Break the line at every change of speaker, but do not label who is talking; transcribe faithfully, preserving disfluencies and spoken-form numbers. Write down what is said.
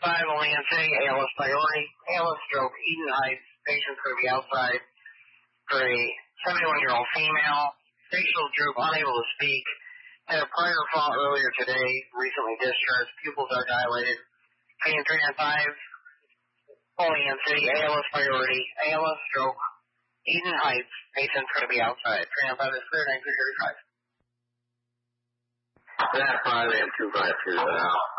five, Olean City, A L S priority, A L S stroke, Eden Heights, patient's going to be outside for a seventy-one-year-old female, facial droop, unable to speak, had a prior fall earlier today, recently discharged, pupils are dilated, pain three nine five, Olean City, A L S priority, A L S stroke, Eden Heights, patient's going to be outside, three nine five is clear, nine three thirty-five.
That five and two five two now.